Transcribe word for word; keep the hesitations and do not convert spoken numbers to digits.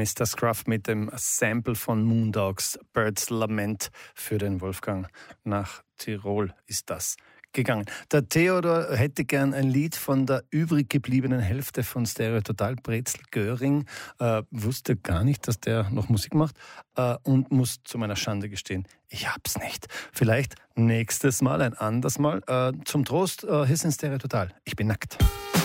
Mister Scruff mit dem Sample von Moondogs, Birds Lament. Für den Wolfgang nach Tirol ist das gegangen. Der Theodor hätte gern ein Lied von der übrig gebliebenen Hälfte von Stereo Total, Brezel Göring. Äh, wusste gar nicht, dass der noch Musik macht äh, und muss zu meiner Schande gestehen, ich hab's nicht. Vielleicht nächstes Mal, ein anderes Mal. Äh, zum Trost, äh, hier sind Stereo Total. Ich bin nackt.